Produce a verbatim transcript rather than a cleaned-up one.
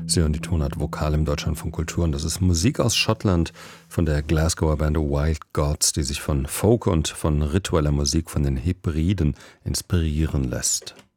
Sie hören die Tonart Vokal im Deutschlandfunk Kultur und das ist Musik aus Schottland von der Glasgower Band Wild Gods, die sich von Folk und von ritueller Musik von den Hebriden inspirieren lässt.